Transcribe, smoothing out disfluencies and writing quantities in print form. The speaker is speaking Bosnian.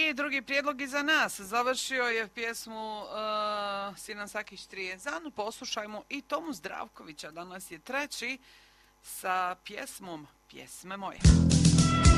I drugi prijedlog iza nas. Završio je pjesmu Sinan Sakić Trijezan. Poslušajmo i Tomu Zdravkovića. Danas je treći sa pjesmom Pjesme moje.